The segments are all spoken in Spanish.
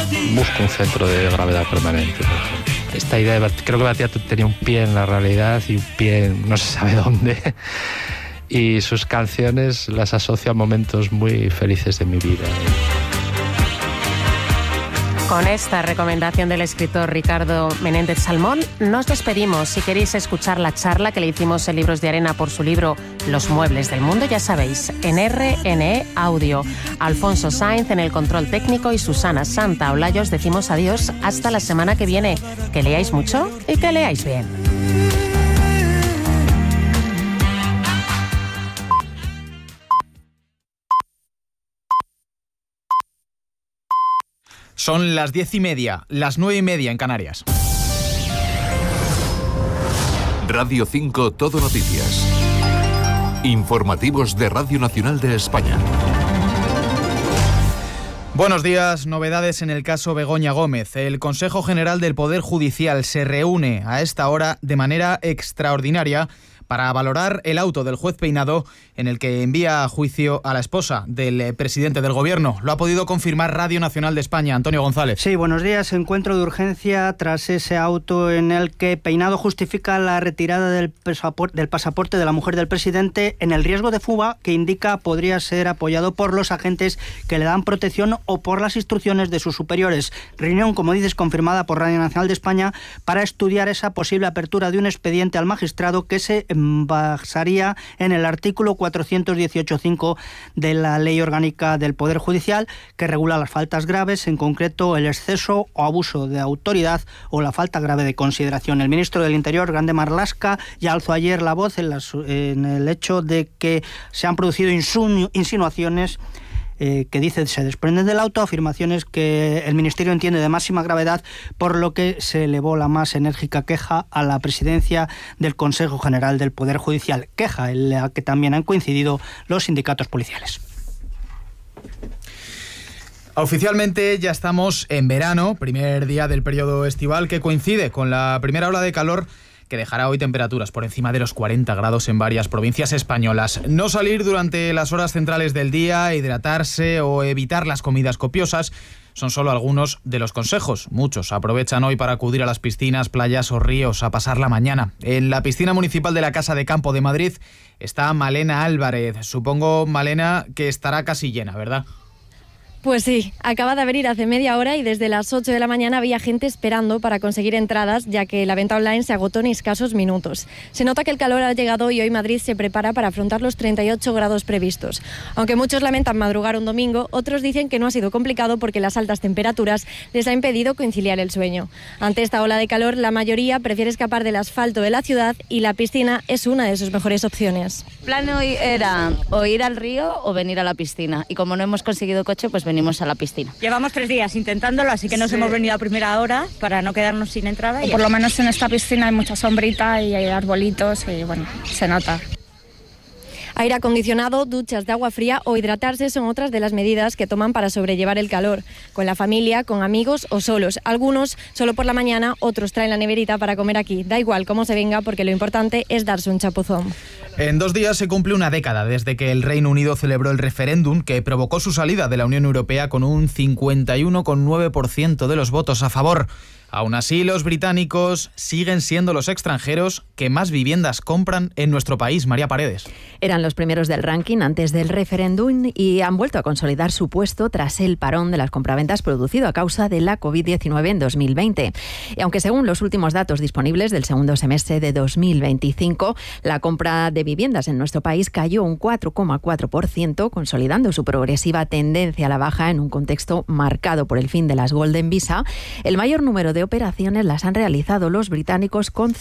busco un centro de gravedad permanente, por ejemplo. Esta idea creo que Batiato tenía un pie en la realidad y un pie en no se sabe dónde. Y sus canciones las asocio a momentos muy felices de mi vida. Con esta recomendación del escritor Ricardo Menéndez Salmón, nos despedimos. Si queréis escuchar la charla que le hicimos en Libros de Arena por su libro Los Muebles del Mundo, ya sabéis, en RNE Audio. Alfonso Sainz en el control técnico y Susana Santaolalla os decimos adiós hasta la semana que viene. Que leáis mucho y que leáis bien. Son las 10:30, las 9:30 en Canarias. Radio 5 Todo Noticias. Informativos de Radio Nacional de España. Buenos días, novedades en el caso Begoña Gómez. El Consejo General del Poder Judicial se reúne a esta hora de manera extraordinaria para valorar el auto del juez Peinado en el que envía a juicio a la esposa del presidente del Gobierno. Lo ha podido confirmar Radio Nacional de España, Antonio González. Sí, buenos días. Encuentro de urgencia tras ese auto en el que Peinado justifica la retirada del pasaporte de la mujer del presidente en el riesgo de fuga que indica podría ser apoyado por los agentes que le dan protección o por las instrucciones de sus superiores. Reunión, como dices, confirmada por Radio Nacional de España para estudiar esa posible apertura de un expediente al magistrado que se basaría en el artículo 418.5 de la Ley Orgánica del Poder Judicial, que regula las faltas graves, en concreto el exceso o abuso de autoridad o la falta grave de consideración. El ministro del Interior, Grande Marlaska, ya alzó ayer la voz en el hecho de que se han producido insinuaciones que dice se desprenden del auto, afirmaciones que el Ministerio entiende de máxima gravedad, por lo que se elevó la más enérgica queja a la presidencia del Consejo General del Poder Judicial. Queja en la que también han coincidido los sindicatos policiales. Oficialmente ya estamos en verano, primer día del periodo estival que coincide con la primera ola de calor que dejará hoy temperaturas por encima de los 40 grados en varias provincias españolas. No salir durante las horas centrales del día, hidratarse o evitar las comidas copiosas son solo algunos de los consejos. Muchos aprovechan hoy para acudir a las piscinas, playas o ríos a pasar la mañana. En la piscina municipal de la Casa de Campo de Madrid está Malena Álvarez. Supongo, Malena, que estará casi llena, ¿verdad? Pues sí, acaba de abrir hace media hora y desde las 8 de la mañana había gente esperando para conseguir entradas, ya que la venta online se agotó en escasos minutos. Se nota que el calor ha llegado y hoy Madrid se prepara para afrontar los 38 grados previstos. Aunque muchos lamentan madrugar un domingo, otros dicen que no ha sido complicado porque las altas temperaturas les ha impedido conciliar el sueño. Ante esta ola de calor, la mayoría prefiere escapar del asfalto de la ciudad y la piscina es una de sus mejores opciones. El plan hoy era o ir al río o venir a la piscina y como no hemos conseguido coche, pues venimos a la piscina. Llevamos 3 días intentándolo, así que nos hemos venido a primera hora para no quedarnos sin entrada. Por lo menos en esta piscina hay mucha sombrita y hay arbolitos y bueno, se nota. Aire acondicionado, duchas de agua fría o hidratarse son otras de las medidas que toman para sobrellevar el calor, con la familia, con amigos o solos. Algunos solo por la mañana, otros traen la neverita para comer aquí. Da igual cómo se venga porque lo importante es darse un chapuzón. En 2 días se cumple una década desde que el Reino Unido celebró el referéndum que provocó su salida de la Unión Europea con un 51,9% de los votos a favor. Aún así, los británicos siguen siendo los extranjeros que más viviendas compran en nuestro país. María Paredes. Eran los primeros del ranking antes del referéndum y han vuelto a consolidar su puesto tras el parón de las compraventas producido a causa de la COVID-19 en 2020. Y aunque según los últimos datos disponibles del segundo semestre de 2025, la compra de viviendas en nuestro país cayó un 4,4%, consolidando su progresiva tendencia a la baja en un contexto marcado por el fin de las Golden Visa, el mayor número de operaciones las han realizado los británicos con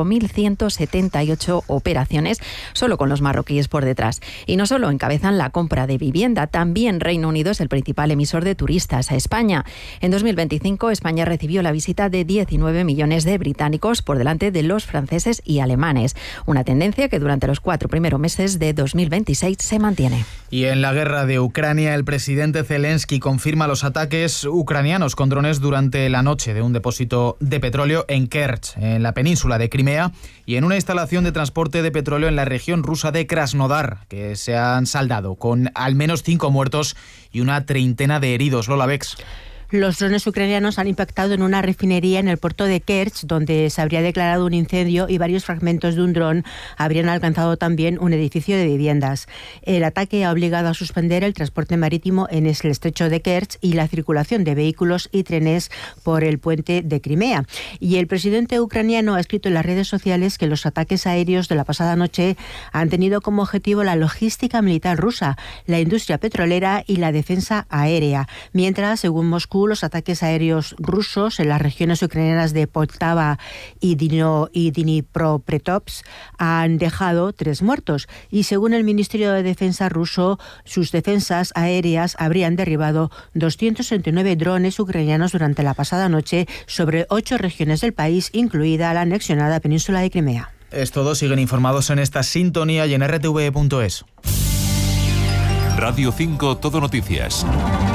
5.178 operaciones, solo con los marroquíes por detrás. Y no solo encabezan la compra de vivienda, también Reino Unido es el principal emisor de turistas a España. En 2025, España recibió la visita de 19 millones de británicos por delante de los franceses y alemanes. Una tendencia que durante los 4 primeros meses de 2026 se mantiene. Y en la guerra de Ucrania, el presidente Zelensky confirma los ataques ucranianos con drones durante la noche de un depósito de petróleo en Kerch, en la península de Crimea, y en una instalación de transporte de petróleo en la región rusa de Krasnodar, que se han saldado con al menos 5 muertos y una treintena de heridos. Lola Bex. Los drones ucranianos han impactado en una refinería en el puerto de Kerch, donde se habría declarado un incendio y varios fragmentos de un dron habrían alcanzado también un edificio de viviendas. El ataque ha obligado a suspender el transporte marítimo en el estrecho de Kerch y la circulación de vehículos y trenes por el puente de Crimea. Y el presidente ucraniano ha escrito en las redes sociales que los ataques aéreos de la pasada noche han tenido como objetivo la logística militar rusa, la industria petrolera y la defensa aérea. Mientras, según Moscú, los ataques aéreos rusos en las regiones ucranianas de Poltava y Dnipropetrovsk han dejado 3 muertos. Y según el Ministerio de Defensa ruso, sus defensas aéreas habrían derribado 269 drones ucranianos durante la pasada noche sobre 8 regiones del país, incluida la anexionada península de Crimea. Es todo, siguen informados en esta sintonía y en rtve.es. Radio 5 Todo Noticias.